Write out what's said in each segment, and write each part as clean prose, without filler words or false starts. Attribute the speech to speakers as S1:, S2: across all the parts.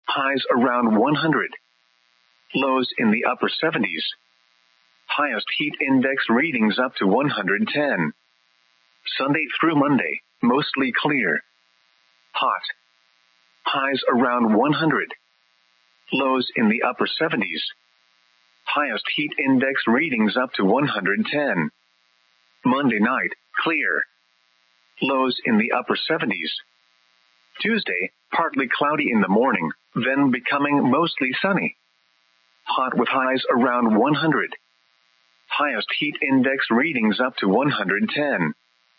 S1: Highs around 100. Lows in the upper 70s. Highest heat index readings up to 110. Sunday through Monday, mostly clear. Hot. Highs around 100. Lows in the upper 70s. Highest heat index readings up to 110. Monday night, clear. Lows in the upper 70s. Tuesday, partly cloudy in the morning, then becoming mostly sunny. Hot with highs around 100. Highest heat index readings up to 110.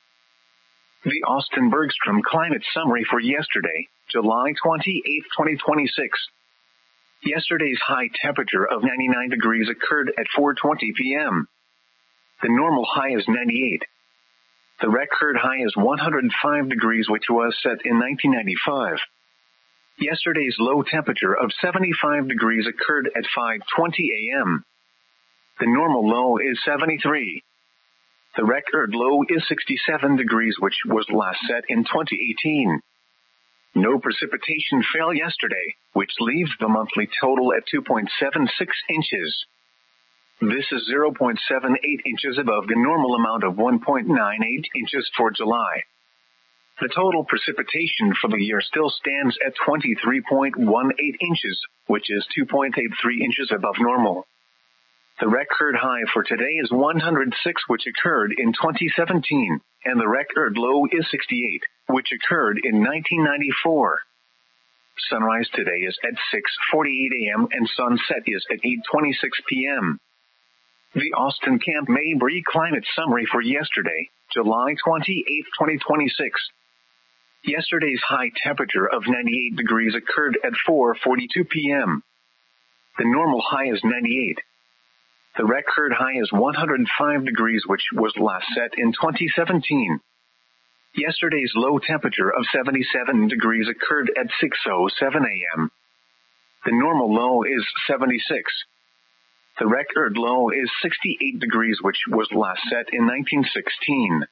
S1: The Austin Bergstrom Climate Summary for yesterday, July 28, 2026. Yesterday's high temperature of 99 degrees occurred at 4:20 p.m. The normal high is 98. The record high is 105 degrees, which was set in 1995. Yesterday's low temperature of 75 degrees occurred at 5:20 a.m. The normal low is 73. The record low is 67 degrees, which was last set in 2018. No precipitation fell yesterday, which leaves the monthly total at 2.76 inches. This is 0.78 inches above the normal amount of 1.98 inches for July. The total precipitation for the year still stands at 23.18 inches, which is 2.83 inches above normal. The record high for today is 106, which occurred in 2017, and the record low is 68, which occurred in 1994. Sunrise today is at 6:48 a.m. and sunset is at 8:26 p.m. The Austin Camp Mabry Climate Summary for yesterday, July 28, 2026. Yesterday's high temperature of 98 degrees occurred at 4:42 p.m. The normal high is 98. The record high is 105 degrees, which was last set in 2017. Yesterday's low temperature of 77 degrees occurred at 6:07 a.m. The normal low is 76. The record low is 68 degrees, which was last set in 1916.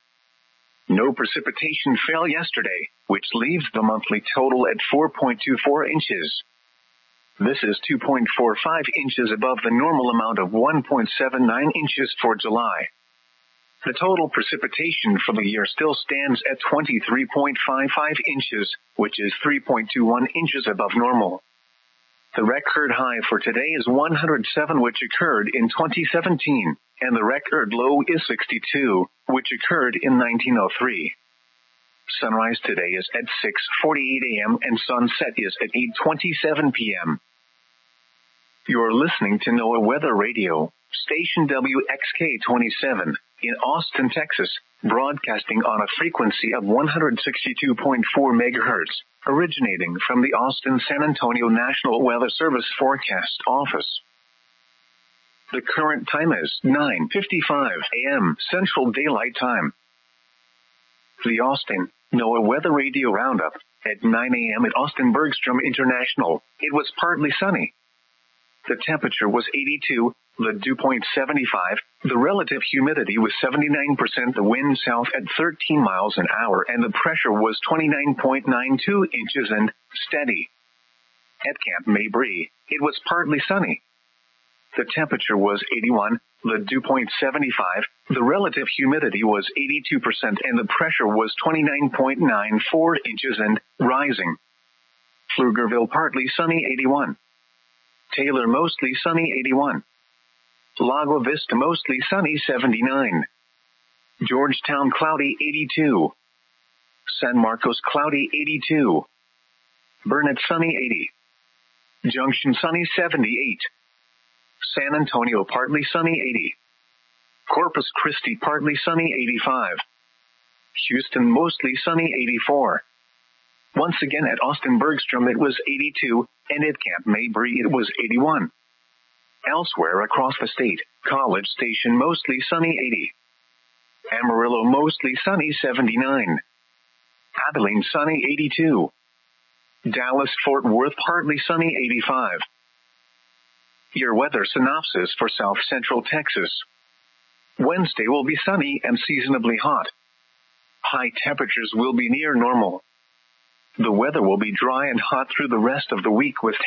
S1: No precipitation fell yesterday, which leaves the monthly total at 4.24 inches. This is 2.45 inches above the normal amount of 1.79 inches for July. The total precipitation for the year still stands at 23.55 inches, which is 3.21 inches above normal. The record high for today is 107, which occurred in 2017, and the record low is 62, which occurred in 1903. Sunrise today is at 6:48 a.m. and sunset is at 8:27 p.m. You're listening to NOAA Weather Radio, station WXK-27, in Austin, Texas, broadcasting on a frequency of 162.4 megahertz, originating from the Austin-San Antonio National Weather Service Forecast Office. The current time is 9:55 a.m. Central Daylight Time. The Austin NOAA Weather Radio Roundup. At 9 a.m. at Austin Bergstrom International, it was partly sunny. The temperature was 82, the dew point 75, the relative humidity was 79%, the wind south at 13 miles an hour, and the pressure was 29.92 inches and steady. At Camp Mabry, it was partly sunny. The temperature was 81, the dew point 75, the relative humidity was 82%, and the pressure was 29.94 inches and rising. Pflugerville partly sunny 81. Taylor mostly sunny 81. Lago Vista mostly sunny 79. Georgetown cloudy 82. San Marcos cloudy 82. Burnett sunny 80. Junction sunny 78. San Antonio partly sunny 80. Corpus Christi partly sunny 85. Houston mostly sunny 84. Once again at Austin Bergstrom it was 82, and at Camp Mabry it was 81. Elsewhere across the state, College Station mostly sunny 80. Amarillo mostly sunny 79. Abilene sunny 82. Dallas-Fort Worth partly sunny 85. Your weather synopsis for South Central Texas. Wednesday will be sunny and seasonably hot. High temperatures will be near normal. The weather will be dry and hot through the rest of the week with